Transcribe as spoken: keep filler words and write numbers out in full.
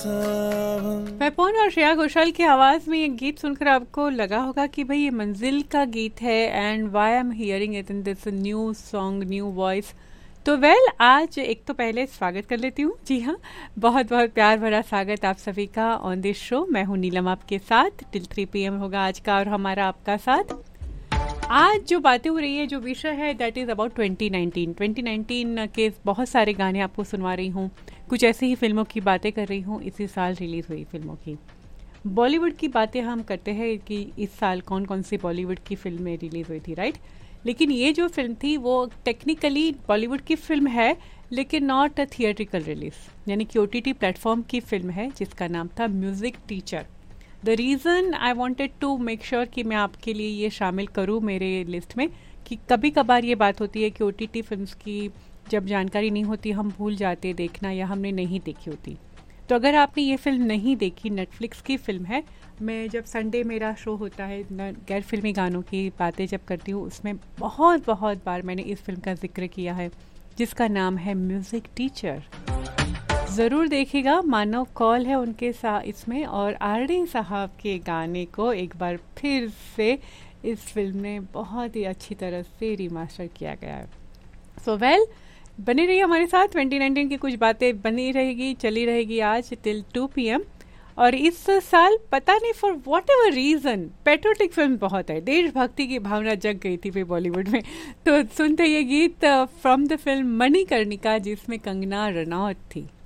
पेपॉन और श्रेया घोषाल की आवाज में ये गीत सुनकर आपको लगा होगा कि भाई ये मंजिल का गीत है and why I am hearing it in this new song, new voice. तो वेल well, आज एक तो पहले स्वागत कर लेती हूँ। जी हाँ, बहुत बहुत प्यार भरा स्वागत आप सभी का ऑन दिस शो। मैं हूँ नीलम आपके साथ, टिल थ्री पी एम होगा आज का और हमारा आपका साथ। आज जो बातें हो रही है, जो विषय है that is about twenty nineteen. Twenty nineteen के बहुत सारे गाने आपको सुनवा रही हूँ, कुछ ऐसी ही फिल्मों की बातें कर रही हूँ, इसी साल रिलीज़ हुई फिल्मों की। बॉलीवुड की बातें हम करते हैं कि इस साल कौन कौन सी बॉलीवुड की फिल्में रिलीज़ हुई थी, राइट। लेकिन ये जो फिल्म थी वो टेक्निकली बॉलीवुड की फिल्म है, लेकिन नॉट अ थिएट्रिकल रिलीज, यानी कि ओ टी टी प्लेटफॉर्म की फिल्म है जिसका नाम था music teacher. The reason I wanted to make sure कि मैं आपके लिए ये शामिल करूँ मेरे लिस्ट में, कि कभी कभार ये बात होती है कि ओ टी टी फिल्म्स की जब जानकारी नहीं होती हम भूल जाते देखना, या हमने नहीं देखी होती। तो अगर आपने ये फिल्म नहीं देखी, नेटफ्लिक्स की फिल्म है। मैं जब संडे मेरा शो होता है गैर फिल्मी गानों की बातें जब करती हूँ, उसमें बहुत बहुत बार मैंने इस फिल्म का जिक्र किया है जिसका नाम है म्यूज़िक टीचर। ज़रूर देखिएगा, मानव कौल है उनके साथ इसमें, और आर डी साहब के गाने को एक बार फिर से इस फिल्म में बहुत ही अच्छी तरह से रिमास्टर किया गया है। सो वेल, बनी रही हमारे साथ, ट्वेंटी नाइनटीन की कुछ बातें बनी रहेगी, चली रहेगी आज टिल टू पी एम। और इस साल पता नहीं for what ever reason patriotic film बहुत है, देशभक्ति की भावना जग गई थी फिर बॉलीवुड में। तो सुनते ये गीत फ्रॉम द फिल्म मणिकर्णिका जिसमें कंगना रनौत थी।